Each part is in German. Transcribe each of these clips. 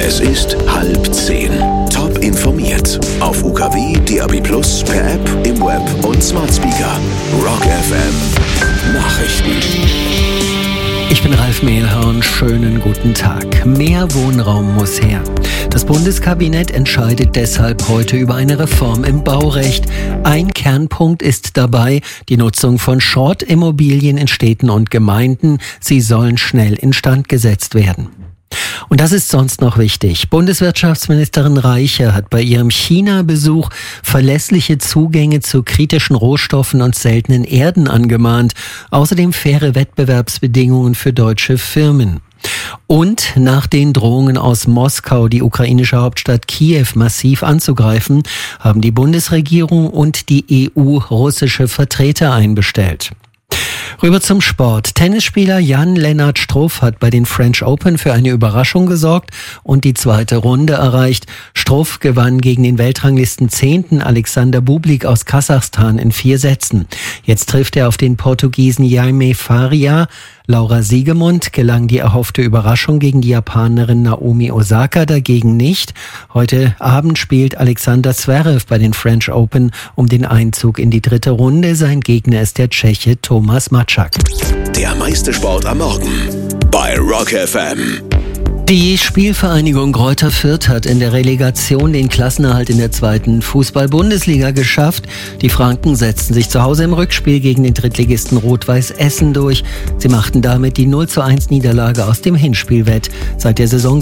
Es ist 9:30. Top informiert. Auf UKW, DAB+, per App, im Web und Smart Speaker. Rock FM. Nachrichten. Ich bin Ralf Mehlhorn, schönen guten Tag. Mehr Wohnraum muss her. Das Bundeskabinett entscheidet deshalb heute über eine Reform im Baurecht. Ein Kernpunkt ist dabei die Nutzung von Short-Immobilien in Städten und Gemeinden. Sie sollen schnell instand gesetzt werden. Und das ist sonst noch wichtig. Bundeswirtschaftsministerin Reiche hat bei ihrem China-Besuch verlässliche Zugänge zu kritischen Rohstoffen und seltenen Erden angemahnt. Außerdem faire Wettbewerbsbedingungen für deutsche Firmen. Und nach den Drohungen aus Moskau, die ukrainische Hauptstadt Kiew massiv anzugreifen, haben die Bundesregierung und die EU russische Vertreter einbestellt. Rüber zum Sport. Tennisspieler Jan-Lennart Struff hat bei den French Open für eine Überraschung gesorgt und die zweite Runde erreicht. Struff gewann gegen den Weltranglisten 10. Alexander Bublik aus Kasachstan in 4 Sätzen. Jetzt trifft er auf den Portugiesen Jaime Faria. Laura Siegemund gelang die erhoffte Überraschung gegen die Japanerin Naomi Osaka dagegen nicht. Heute Abend spielt Alexander Zverev bei den French Open um den Einzug in die 3. Runde. Sein Gegner ist der Tscheche Thomas Matschak. Der meiste Sport am Morgen bei Rock FM. Die Spielvereinigung Greuther Fürth hat in der Relegation den Klassenerhalt in der 2. Fußball-Bundesliga geschafft. Die Franken setzten sich zu Hause im Rückspiel gegen den Drittligisten Rot-Weiß Essen durch. Sie machten damit die 0:1 Niederlage aus dem Hinspiel wett. Seit der Saison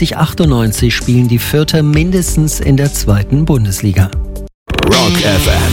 97/98 spielen die Fürther mindestens in der 2. Bundesliga. Rock FM.